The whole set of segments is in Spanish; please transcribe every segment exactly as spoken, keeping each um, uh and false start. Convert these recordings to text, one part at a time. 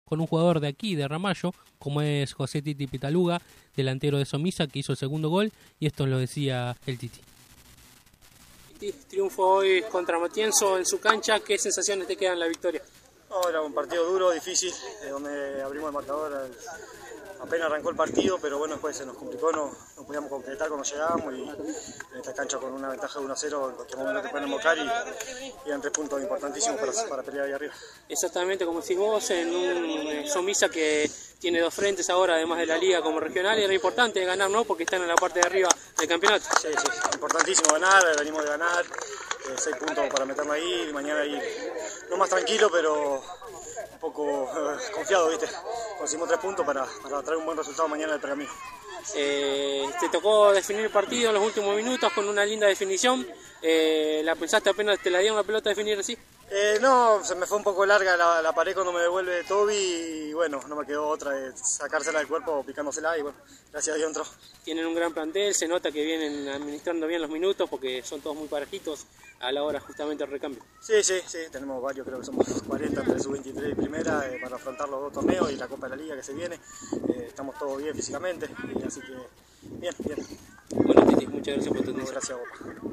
con un jugador de aquí, de Ramallo, como es José Titi Pitaluga, delantero de Somisa, que hizo el segundo gol, y esto lo decía el Titi. Triunfo hoy contra Matienzo en su cancha, ¿qué sensaciones te quedan la victoria? No, era un partido duro, difícil, donde abrimos el marcador, apenas arrancó el partido, pero bueno, después se nos complicó, no, no podíamos concretar cuando llegábamos y en esta cancha con una ventaja de uno a cero, en cualquier momento te pueden embocar y, y eran tres puntos importantísimos para, para pelear ahí arriba. Exactamente, como decís vos, en un Somisa que tiene dos frentes ahora, además de la liga como regional, y era importante ganar, ¿no? Porque están en la parte de arriba del campeonato. Sí, sí, importantísimo ganar, venimos de ganar, eh, seis puntos para meternos ahí, y mañana ahí, no más tranquilo, pero un poco eh, confiado, ¿viste? Conseguimos tres puntos para, para traer un buen resultado mañana del Pergamino. Eh, te tocó definir el partido en los últimos minutos con una linda definición, eh, ¿la pensaste apenas te la dieron la pelota a definir así? Eh, no, se me fue un poco larga la, la pared cuando me devuelve Toby y bueno, no me quedó otra de sacársela del cuerpo picándosela y bueno, gracias a Dios entró. Tienen un gran plantel, se nota que vienen administrando bien los minutos porque son todos muy parejitos a la hora justamente del recambio. Sí, sí, sí, tenemos varios, creo que somos cuarenta entre sub veintitrés y primera eh, para afrontar los dos torneos y la Copa de la Liga que se viene. Eh, estamos todos bien físicamente, y así que bien, bien. Bueno, Titi, muchas gracias por tu atención. Gracias a vos.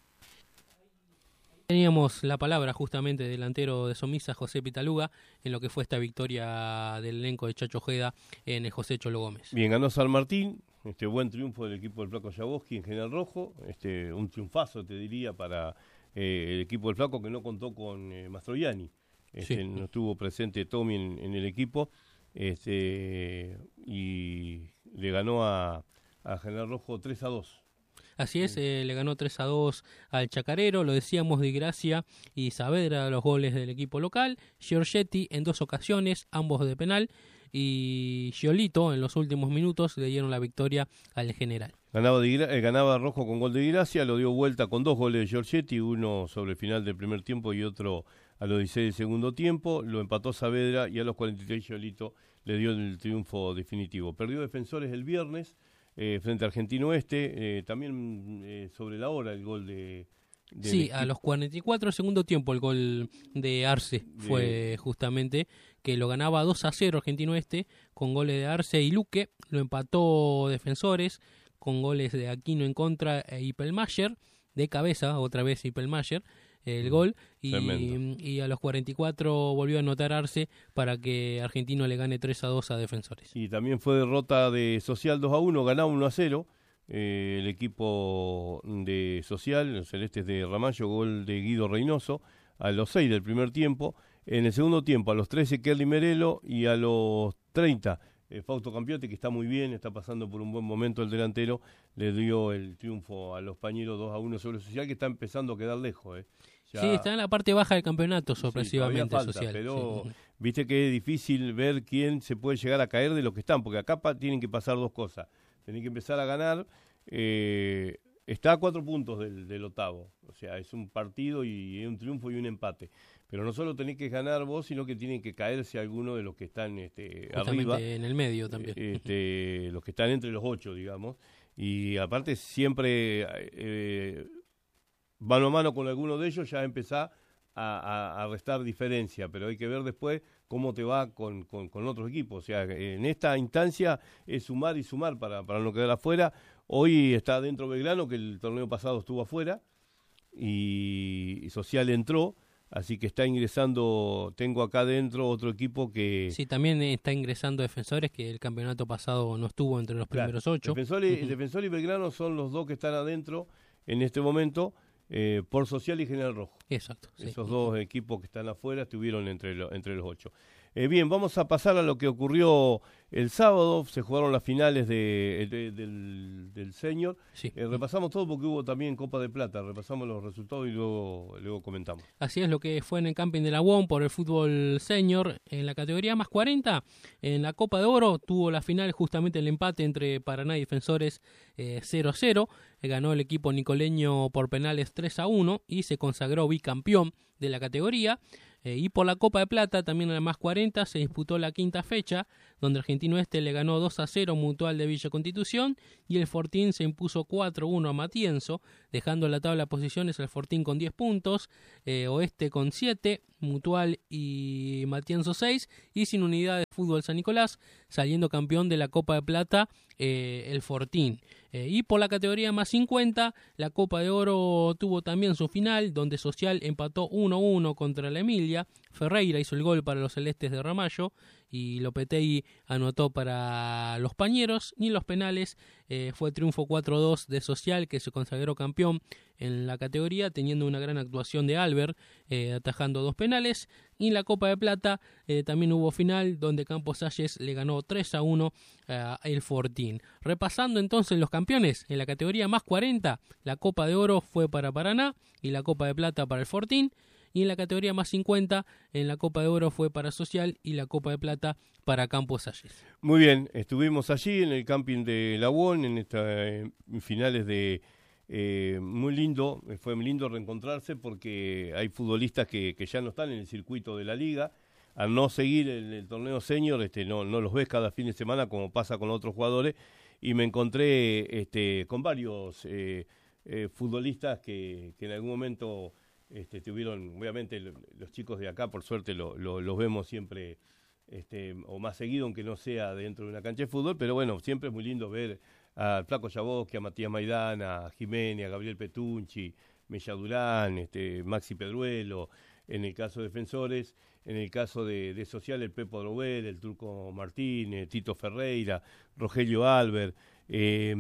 Teníamos la palabra justamente del delantero de Somisa, José Pitaluga, en lo que fue esta victoria del elenco de Chacho Ojeda en el José Cholo Gómez. Bien, ganó San Martín, este buen triunfo del equipo del Flaco Jaboski en General Rojo, este un triunfazo te diría para eh, el equipo del Flaco que no contó con eh, Mastroianni, este, sí. No estuvo presente Tommy en, en el equipo este, y le ganó a, a General Rojo tres a dos. Así es, eh, le ganó tres a dos al Chacarero, lo decíamos, Di Gracia y Saavedra los goles del equipo local, Giorgetti en dos ocasiones, ambos de penal, y Giolito en los últimos minutos le dieron la victoria al general. Ganaba, de, eh, ganaba Rojo con gol de Di Gracia, lo dio vuelta con dos goles de Giorgetti, uno sobre el final del primer tiempo y otro a los dieciséis del segundo tiempo, lo empató Saavedra y a los cuarenta y tres Giolito le dio el triunfo definitivo. Perdió Defensores el viernes, Eh, frente a Argentino Oeste, eh, también eh, sobre la hora el gol de... de sí, a los cuarenta y cuatro segundo tiempo el gol de Arce de... fue justamente, que lo ganaba dos a cero Argentino Oeste, con goles de Arce y Luque, lo empató Defensores, con goles de Aquino en contra e Ipelmayer, de cabeza, otra vez Ipelmayer, el gol, y, y a los cuarenta y cuatro volvió a anotar Arce para que Argentino le gane tres a dos a Defensores. Y también fue derrota de Social dos a uno, ganaba uno a cero, eh, el equipo de Social, los celestes de Ramallo, gol de Guido Reynoso, a los seis del primer tiempo. En el segundo tiempo, a los trece, Kerly Merelo, y a los treinta, eh, Fausto Campiotti, que está muy bien, está pasando por un buen momento el delantero, le dio el triunfo a los Pañeros dos a uno sobre Social, que está empezando a quedar lejos, eh. Ya, sí, está en la parte baja del campeonato, sorpresivamente, sí, falta, Social. Pero sí. Viste que es difícil ver quién se puede llegar a caer de los que están, porque acá pa, tienen que pasar dos cosas. Tienen que empezar a ganar, eh, está a cuatro puntos del, del octavo, o sea, es un partido y, y un triunfo y un empate. Pero no solo tenés que ganar vos, sino que tienen que caerse algunos de los que están este, arriba. en el medio también. Este, los que están entre los ocho, digamos. Y aparte siempre... Eh, mano a mano con alguno de ellos ya empezá a, a, a restar diferencia, pero hay que ver después cómo te va con, con, con otros equipos. O sea, en esta instancia es sumar y sumar para, para no quedar afuera. Hoy está dentro Belgrano, que el torneo pasado estuvo afuera, y, y Social entró, así que está ingresando, tengo acá dentro otro equipo que... Sí, también está ingresando Defensores, que el campeonato pasado no estuvo entre los claro, primeros ocho. Defensor y, uh-huh. Defensor y Belgrano son los dos que están adentro en este momento, Eh, por Social y General Rojo. Exacto. Sí. Esos dos equipos que están afuera estuvieron entre, lo, entre los ocho. Eh, bien, vamos a pasar a lo que ocurrió el sábado. Se jugaron las finales de, de, del, del Senior. Sí. Eh, repasamos todo porque hubo también Copa de Plata. Repasamos los resultados y luego, luego comentamos. Así es, lo que fue en el camping de la U O M por el fútbol Senior en la categoría más cuarenta. En la Copa de Oro tuvo la final justamente el empate entre Paraná y Defensores eh, cero a cero. Ganó el equipo nicoleño por penales tres a uno y se consagró bicampeón de la categoría. Eh, y por la Copa de Plata, también en la más cuarenta, se disputó la quinta fecha, donde Argentino Este le ganó dos a cero Mutual de Villa Constitución y el Fortín se impuso cuatro a uno a Matienzo, dejando en la tabla de posiciones el Fortín con diez puntos, eh, Oeste con siete, Mutual y Matienzo seis, y sin unidad de Fútbol San Nicolás, saliendo campeón de la Copa de Plata eh, el Fortín. Eh, y por la categoría más cincuenta, la Copa de Oro tuvo también su final, donde Social empató uno a uno contra la Emilia. Ferreira hizo el gol para los celestes de Ramallo y Lopetegui anotó para los Pañeros, y en los penales eh, fue triunfo cuatro a dos de Social, que se consagró campeón en la categoría, teniendo una gran actuación de Albert, eh, atajando dos penales. Y en la Copa de Plata eh, también hubo final, donde Campos Salles le ganó tres a uno a el Fortín. Repasando entonces los campeones, en la categoría más cuarenta, la Copa de Oro fue para Paraná y la Copa de Plata para el Fortín. Y en la categoría más cincuenta, en la Copa de Oro fue para Social y la Copa de Plata para Campos Salles. Muy bien, estuvimos allí en el camping de La U O N en estas eh, finales de... Eh, muy lindo, fue muy lindo reencontrarse porque hay futbolistas que, que ya no están en el circuito de la liga. Al no seguir el, el torneo senior, este, no, no los ves cada fin de semana como pasa con otros jugadores, y me encontré este, con varios eh, eh, futbolistas que, que en algún momento este, tuvieron, obviamente los chicos de acá por suerte lo, lo, los vemos siempre este, o más seguido, aunque no sea dentro de una cancha de fútbol, pero bueno, siempre es muy lindo ver al Flaco Jaboski, a Matías Maidana, a Jiménez, a Gabriel Petunchi, Mella Durán, este, Maxi Pedruelo, en el caso de Defensores, en el caso de, de Social, el Pepo Drobel, el Turco Martínez, Tito Ferreira, Rogelio Albert. Eh,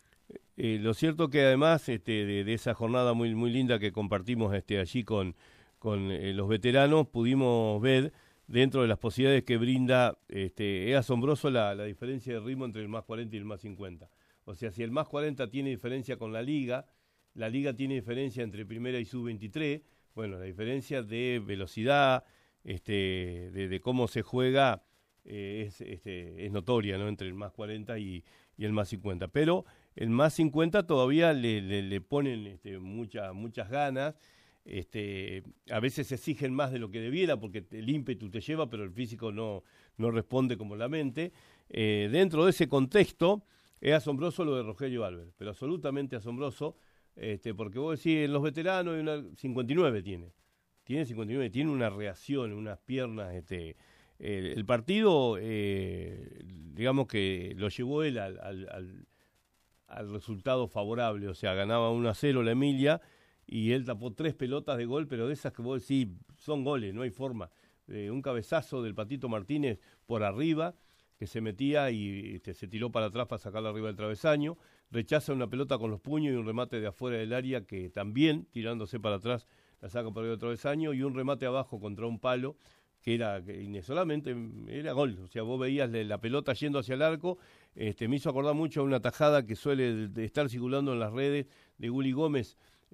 eh, lo cierto que además este, de, de esa jornada muy muy linda que compartimos este, allí con, con eh, los veteranos, pudimos ver dentro de las posibilidades que brinda, este, es asombroso la, la diferencia de ritmo entre el más cuarenta y el más cincuenta. O sea, si el más cuarenta tiene diferencia con la liga, la liga tiene diferencia entre primera y sub veintitrés, bueno, la diferencia de velocidad, este, de, de cómo se juega, eh, es, este, es notoria, ¿no?, entre el más cuarenta y, y el más cincuenta. Pero el más cincuenta todavía le, le, le ponen este, mucha, muchas ganas. Este, a veces se exigen más de lo que debiera porque el ímpetu te lleva, pero el físico no, no responde como la mente. Eh, dentro de ese contexto es asombroso lo de Rogelio Albert, pero absolutamente asombroso, este, porque vos decís, en los veteranos hay una, cincuenta y nueve tiene, tiene cincuenta y nueve, tiene una reacción, unas piernas, este, el, el partido, eh, digamos que lo llevó él al, al, al, al resultado favorable, o sea, ganaba uno a cero la Emilia, y él tapó tres pelotas de gol, pero de esas que vos decís, son goles, no hay forma. Eh, un cabezazo del Patito Martínez por arriba, que se metía y este, se tiró para atrás para sacarla arriba del travesaño, rechaza una pelota con los puños y un remate de afuera del área que también, tirándose para atrás, la saca por arriba del travesaño, y un remate abajo contra un palo, que era que solamente era gol. O sea, vos veías la pelota yendo hacia el arco. Este, me hizo acordar mucho a una tajada que suele de estar circulando en las redes de Guli Gómez,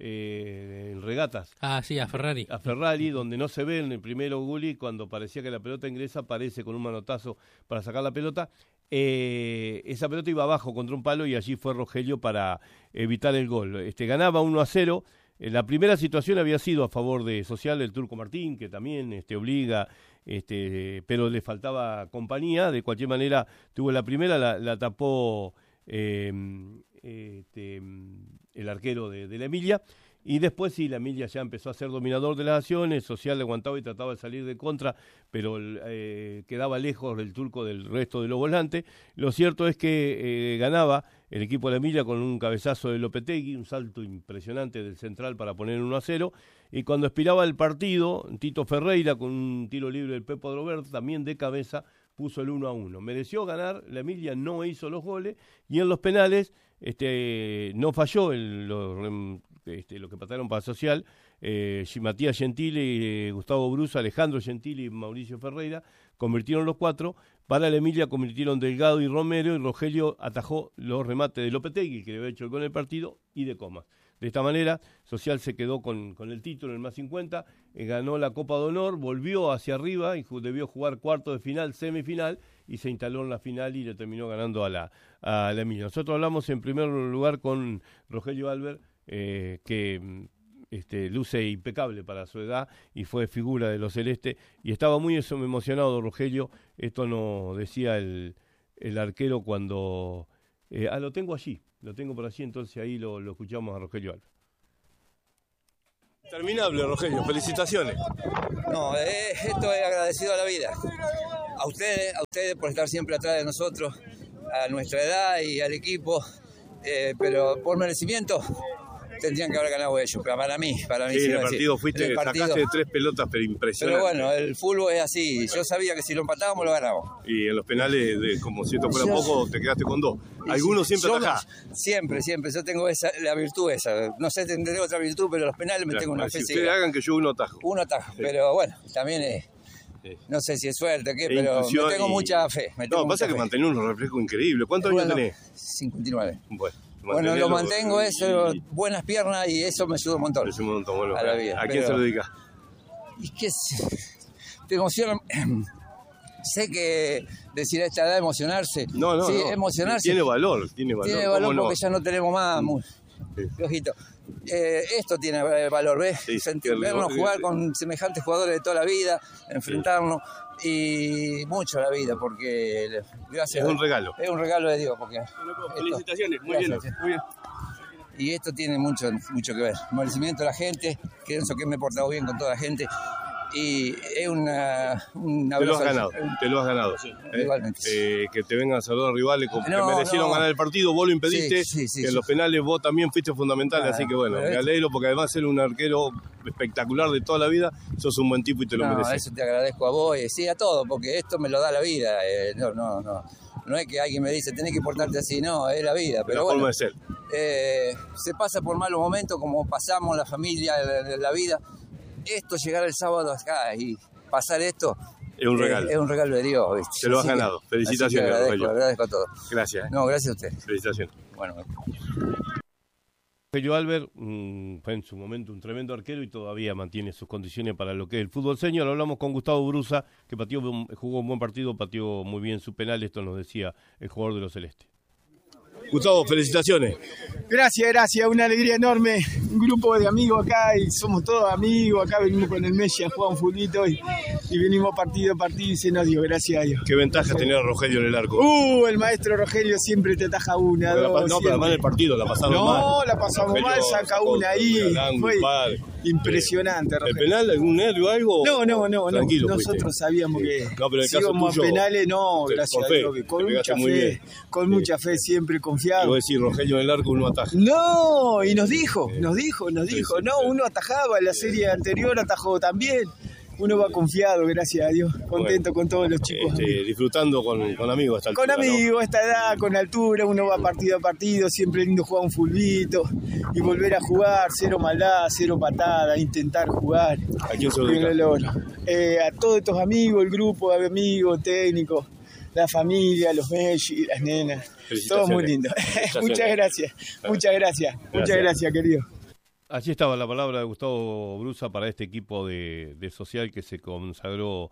Eh, en regatas. Ah, sí, a Ferrari. A Ferrari, donde no se ve en el primero Gulli, cuando parecía que la pelota ingresa, aparece con un manotazo para sacar la pelota. Eh, esa pelota iba abajo contra un palo y allí fue Rogelio para evitar el gol. Este, ganaba uno a cero. Eh, la primera situación había sido a favor de Social, el Turco Martín, que también este, obliga, este, pero le faltaba compañía. De cualquier manera, tuvo la primera, la, la tapó Eh, este, el arquero de, de la Emilia, y después sí, la Emilia ya empezó a ser dominador de las acciones. Social aguantaba y trataba de salir de contra, pero eh, quedaba lejos del Turco del resto de los volantes. Lo cierto es que eh, ganaba el equipo de la Emilia con un cabezazo de Lopetegui, un salto impresionante del central para poner uno a cero, y cuando expiraba el partido, Tito Ferreira con un tiro libre del Pepo Drobert, también de cabeza, puso el uno a uno. Mereció ganar, la Emilia no hizo los goles, y en los penales este, no falló el, lo, este, lo que pataron para Social, eh, Matías Gentili, eh, Gustavo Brusa, Alejandro Gentili y Mauricio Ferreira, convirtieron los cuatro. Para la Emilia convirtieron Delgado y Romero, y Rogelio atajó los remates de Lopetegui, que le había hecho el gol en el partido, y de Comas. De esta manera, Social se quedó con, con el título en el más cincuenta, eh, ganó la Copa de Honor, volvió hacia arriba y ju- debió jugar cuarto de final, semifinal, y se instaló en la final y le terminó ganando a la, a la Emilia. Nosotros hablamos en primer lugar con Rogelio Albert, eh, que este, luce impecable para su edad y fue figura de los celestes, y estaba muy emocionado Rogelio. Esto nos decía el, el arquero cuando... Eh, ah, lo tengo allí. Lo tengo por allí, entonces ahí lo, lo escuchamos a Rogelio Albert. Terminable, Rogelio, felicitaciones. No, eh, esto es agradecido a la vida. A ustedes, a ustedes por estar siempre atrás de nosotros, a nuestra edad y al equipo, eh, pero por merecimiento tendrían que haber ganado ellos, pero para mí, para mí. Sí, sí, en el no partido decir. fuiste, el partido, sacaste tres pelotas, pero impresionante. Pero bueno, el fútbol es así. Yo sabía que si lo empatábamos, lo ganábamos. Y en los penales, de, como si esto fuera Yo, poco, te quedaste con dos. Algunos siempre yo, atajás. Siempre, siempre. Yo tengo esa, la virtud esa. No sé, tendré otra virtud, pero los penales me Claro, tengo una si fe ustedes ciega. hagan que yo uno atajo. Uno atajo, Sí. pero bueno, también es... Sí. No sé si es suerte o qué, E pero me intuición tengo y- mucha fe. Me tengo No, pasa mucha que fe. mantenés unos reflejos increíbles. ¿Cuántos Bueno, años tenés? cincuenta y nueve. Bueno, Bueno, lo mantenelo mantengo, y- eso, y- buenas piernas y eso me ayuda un montón. es un montón, bueno, A la vida, ¿A quién pero- se lo dedicas? Y que te emociona. Sé que decir a esta edad emocionarse. No, no, sí, no. emocionarse. Tiene valor, tiene valor. Tiene valor ¿cómo no? porque ya no tenemos más. Muy, Sí. ojito. Eh, esto tiene eh, valor, ¿ves? Sí, Sentir, que- vernos jugar con semejantes jugadores de toda la vida, enfrentarnos y mucho la vida, porque gracias. Es un regalo. Es un regalo de Dios, porque. Felicitaciones, muy Gracias, bien. sí. Muy bien. Y esto tiene mucho, mucho que ver. Merecimiento de la gente, pienso que me he portado bien con toda la gente. Y es una, un Te lo has abrazo. ganado, te lo has ganado. ¿eh? Igualmente. Eh, que te vengan a saludar rivales como No, que merecieron no. ganar el partido, vos lo impediste, Sí, sí, sí, que en sí. los penales vos también fuiste fundamental, Ah, así que bueno, pero me esto- alegro porque además eres un arquero espectacular de toda la vida, sos un buen tipo y te lo No, mereces. eso te agradezco a vos y sí a todo, porque esto me lo da la vida. eh, no, no, no. No es que alguien me dice, tenés que portarte así, no, es la vida. Pero la bueno, forma de ser. eh, se pasa por malos momentos, como pasamos la familia, la, la vida. Esto, llegar el sábado acá y pasar esto, Es un regalo. eh, es un regalo de Dios, ¿viste? Te lo has Así que- ganado. así que Felicitaciones, agradezco, Rogelio. agradezco a todos. Gracias. ¿eh? No, gracias a usted. Felicitaciones. Bueno, Rogelio Albert mm, fue en su momento un tremendo arquero y todavía mantiene sus condiciones para lo que es el fútbol senior. Hablamos con Gustavo Brusa, que pateó, jugó un buen partido, pateó muy bien su penal. Esto nos decía el jugador de los Celestes. Gustavo, felicitaciones. Gracias, gracias, una alegría enorme, un grupo de amigos acá y somos todos amigos, acá venimos con el Messi a jugar un fulbito y, y venimos partido a partido y se nos dio, gracias a Dios. Qué ventaja tener a Rogelio en el arco. Uh, el maestro Rogelio siempre te ataja una, Pero la dos, pa- no, pero siempre. además el partido la pasaron mal. No, la pasamos Rogelio mal, saca sacó una ahí, un ángulo, fue un par. impresionante, ¿El Rogelio. penal, algún nervio, algo? No, no, no, no, Tranquilo nosotros fuiste. sabíamos Sí. que No, pero en el si caso íbamos tuyo, a penales, no, te- gracias con a fe, Dios, que con te pegaste mucha muy fe, bien. con Sí. mucha fe, siempre Y confiado. vos decís, Rogelio en el arco uno ataja. No, y nos dijo, nos dijo, nos Sí, dijo, sí, no, sí. uno atajaba, la serie anterior atajó también, uno va confiado, gracias a Dios, contento Bueno, con todos los chicos. Este, disfrutando con, con amigos hasta Con amigos, a esta edad, con altura, uno va partido a partido, siempre es lindo jugar un fulbito y volver a jugar, cero maldad, cero patada, intentar jugar. ¿A quién se lo Y lo dedica? logro. Eh, a todos estos amigos, el grupo de amigos, técnicos, la familia, los Messi, las nenas, todo muy lindo. Muchas gracias, muchas gracias, muchas Gracias. gracias, querido. Allí estaba la palabra de Gustavo Brusa para este equipo de, de Social que se consagró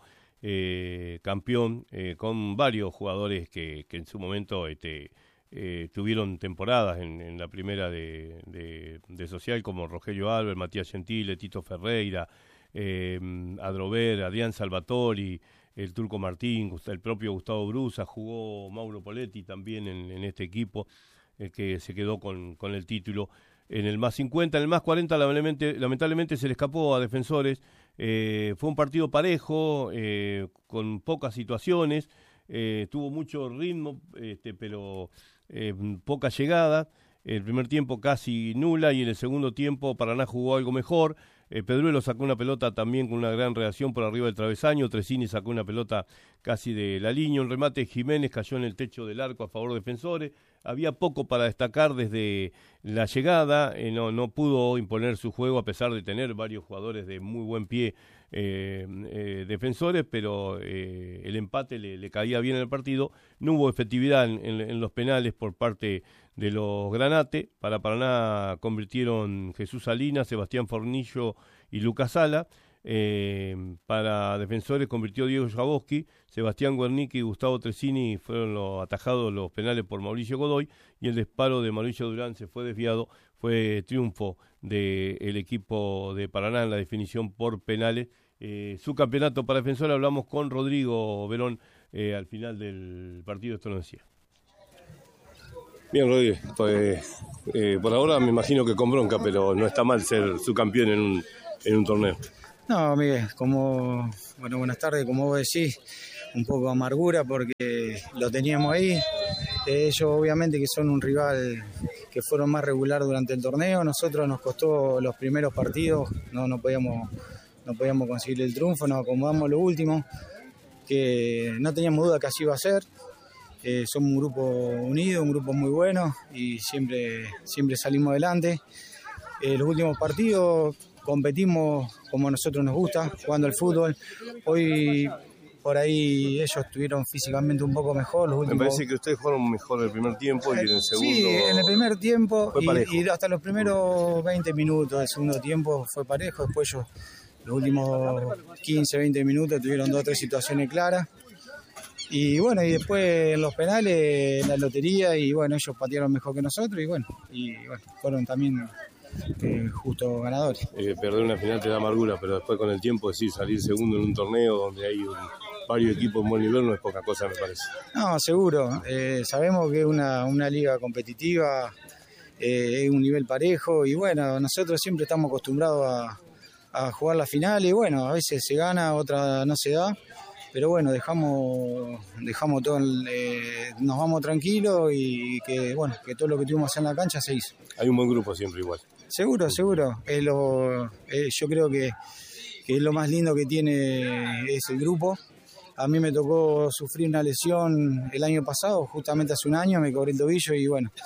eh, campeón eh, con varios jugadores que, que en su momento este, eh, tuvieron temporadas en, en la primera de, de, de Social, como Rogelio Albert, Matías Gentile, Tito Ferreira, eh, Adrover, Adrián Salvatori, el Turco Martín, el propio Gustavo Brusa, jugó Mauro Poletti también en, en este equipo, eh, que se quedó con, con el título. En el más cincuenta, en el más cuarenta lamentablemente, lamentablemente se le escapó a Defensores. Eh, fue un partido parejo, eh, con pocas situaciones, eh, tuvo mucho ritmo, este, pero eh, poca llegada. El primer tiempo casi nula y en el segundo tiempo Paraná jugó algo mejor. Eh, Pedruelo sacó una pelota también con una gran reacción por arriba del travesaño. Tresini sacó una pelota casi de la línea. Un remate, Jiménez cayó en el techo del arco a favor de Defensores. Había poco para destacar desde la llegada. Eh, no, no pudo imponer su juego a pesar de tener varios jugadores de muy buen pie eh, eh, Defensores, pero eh, el empate le, le caía bien en el partido. No hubo efectividad en, en, en los penales por parte de los Granate. Para Paraná convirtieron Jesús Salinas, Sebastián Fornillo y Lucas Sala. Eh, para Defensores convirtió Diego Jaboski, Sebastián Guernique y Gustavo Tresini fueron los atajados los penales por Mauricio Godoy, y el disparo de Mauricio Durán se fue desviado. Fue triunfo del equipo de Paraná en la definición por penales. Eh, su campeonato para Defensores. Hablamos con Rodrigo Verón eh, al final del partido. Esto nos decía. Bien, Rodríguez, pues eh, por ahora me imagino que con bronca, pero no está mal ser subcampeón en un, en un torneo. No, Miguel, como, bueno, buenas tardes, como vos decís, un poco amargura porque lo teníamos ahí. Ellos obviamente que son un rival que fueron más regular durante el torneo. Nosotros nos costó los primeros partidos, no, no, podíamos, no podíamos conseguir el triunfo, nos acomodamos lo último, que no teníamos duda que así iba a ser. Eh, somos un grupo unido, un grupo muy bueno y siempre, siempre salimos adelante. Eh, los últimos partidos competimos como a nosotros nos gusta, jugando al fútbol. Hoy por ahí ellos estuvieron físicamente un poco mejor. Los últimos... Me parece que ustedes jugaron mejor el primer tiempo y en el segundo... Sí, en el primer tiempo y, y hasta los primeros veinte minutos del segundo tiempo fue parejo. Después ellos los últimos quince, veinte minutos tuvieron dos o tres situaciones claras. Y bueno, y después en los penales, en la lotería, y bueno, ellos patearon mejor que nosotros y bueno, y bueno, fueron también... Eh, justo ganadores. Eh, perder una final te da amargura, pero después con el tiempo decir salir segundo en un torneo donde hay un, varios equipos en buen nivel no es poca cosa, me parece. No, seguro. Eh, sabemos que es una, una liga competitiva, eh, es un nivel parejo y bueno, nosotros siempre estamos acostumbrados a, a jugar la final y bueno, a veces se gana, otra no se da. Pero bueno, dejamos dejamos todo, eh, nos vamos tranquilos y que bueno, que todo lo que tuvimos en la cancha se hizo. Hay un buen grupo siempre igual. Seguro, seguro. Es lo, eh, yo creo que, que es lo más lindo que tiene es el grupo. A mí me tocó sufrir una lesión el año pasado, justamente hace un año, me cobré el tobillo y bueno.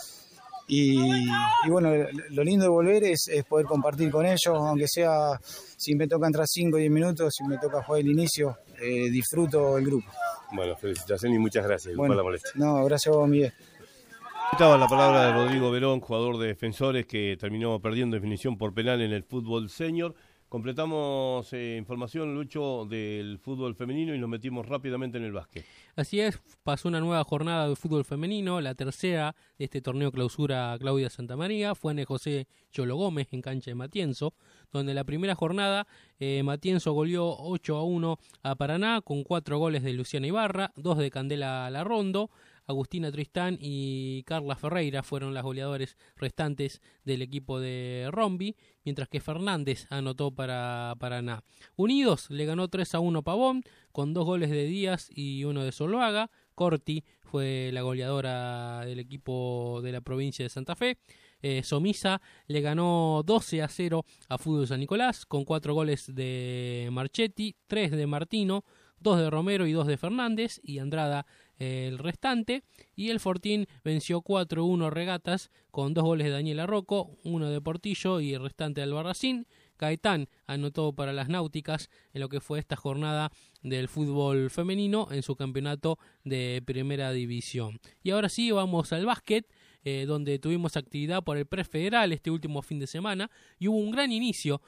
Y, y bueno, lo lindo de volver es, es poder compartir con ellos, aunque sea, si me toca entrar cinco o diez minutos, si me toca jugar el inicio, eh, disfruto el grupo. Bueno, felicitaciones y muchas gracias. Bueno, la molestia. No, gracias a vos, Miguel. Estaba la palabra de Rodrigo Verón, jugador de Defensores, que terminó perdiendo definición por penal en el fútbol senior. Completamos eh, información, Lucho, del fútbol femenino y nos metimos rápidamente en el básquet. Así es, pasó una nueva jornada de fútbol femenino, la tercera de este torneo clausura Claudia Santamaría, fue en el José Cholo Gómez en cancha de Matienzo, donde la primera jornada eh, Matienzo goleó ocho a uno a Paraná con cuatro goles de Luciana Ibarra, dos de Candela Larrondo. Agustina Tristán y Carla Ferreira fueron las goleadores restantes del equipo de Rombi, mientras que Fernández anotó para Paraná. Unidos le ganó tres a uno Pavón, con dos goles de Díaz y uno de Zuluaga. Corti fue la goleadora del equipo de la provincia de Santa Fe. Eh, Somisa le ganó doce a cero a Fútbol San Nicolás, con cuatro goles de Marchetti, tres de Martino, dos de Romero y dos de Fernández, y Andrada el restante, y el Fortín venció cuatro a uno Regatas con dos goles de Daniela Rocco, uno de Portillo y el restante de Albarracín. Gaetán anotó para las Náuticas en lo que fue esta jornada del fútbol femenino en su campeonato de primera división. Y ahora sí, vamos al básquet, eh, donde tuvimos actividad por el prefederal este último fin de semana y hubo un gran inicio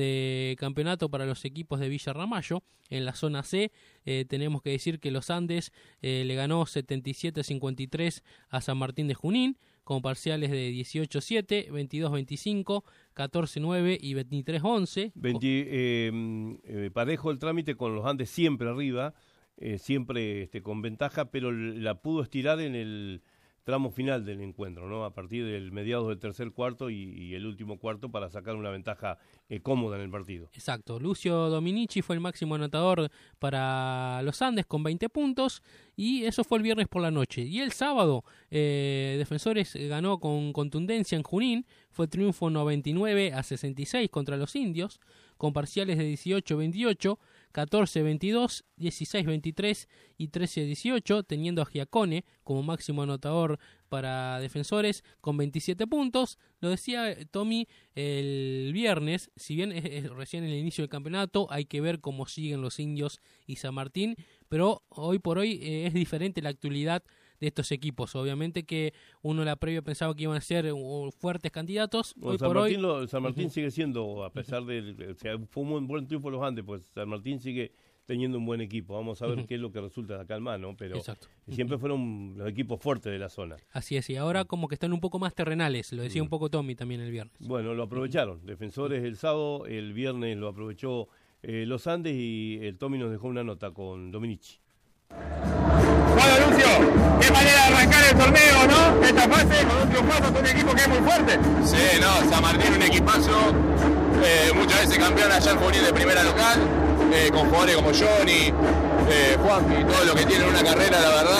de campeonato para los equipos de Villa Ramallo. En la zona C eh, tenemos que decir que Los Andes eh, le ganó setenta y siete a cincuenta y tres a San Martín de Junín, con parciales de dieciocho a siete, veintidós a veinticinco, catorce a nueve y veintitrés a once. veinte, eh, eh, parejo el trámite con Los Andes siempre arriba, eh, siempre este, con ventaja, pero la pudo estirar en el tramo final del encuentro, ¿no? A partir del mediados del tercer cuarto y, y el último cuarto para sacar una ventaja eh, cómoda en el partido. Exacto. Lucio Dominici fue el máximo anotador para Los Andes con veinte puntos y eso fue el viernes por la noche. Y el sábado, eh, Defensores ganó con contundencia en Junín, fue triunfo noventa y nueve a sesenta y seis contra los Indios, con parciales de dieciocho a veintiocho, catorce a veintidós, dieciséis a veintitrés y trece a dieciocho, teniendo a Giacone como máximo anotador para Defensores con veintisiete puntos. Lo decía Tommy el viernes, si bien es, es recién el inicio del campeonato, hay que ver cómo siguen los Indios y San Martín, pero hoy por hoy eh, es diferente la actualidad de estos equipos. Obviamente que uno la previa pensaba que iban a ser uh, fuertes candidatos. Bueno, hoy San por Martín, hoy lo, San Martín uh-huh. sigue siendo, a pesar de, o sea, fue un buen triunfo los Andes, pues San Martín sigue teniendo un buen equipo. Vamos a ver uh-huh. qué es lo que resulta de acá al más, ¿no? Pero Exacto. siempre uh-huh. fueron los equipos fuertes de la zona. Así es, y ahora como que están un poco más terrenales, lo decía uh-huh. un poco Tommy también el viernes. Bueno, lo aprovecharon. Uh-huh. Defensores el sábado, el viernes lo aprovechó eh, los Andes y el Tommy nos dejó una nota con Dominici. Bueno, Lucio, qué manera de arrancar el torneo, ¿no? Esta fase con un triunfo San Martín es un equipo que es muy fuerte. Sí, no, San Martín un equipazo, eh, muchas veces campeón allá en juvenil de primera local, eh, con jugadores como Johnny, eh, Juanpi, todo lo que tienen una carrera, la verdad.